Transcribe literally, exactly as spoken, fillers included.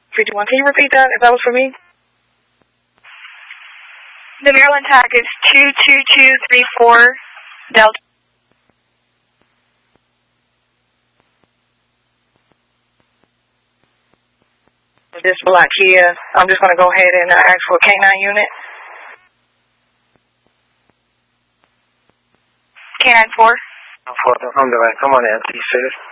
fifty-one. Can you repeat that if that was for me? The Maryland tag is two two two three four Delta. This black Kia. I'm just going to go ahead and uh, ask for a K nine unit. K nine four. I'm the right. Come on in, please, sir.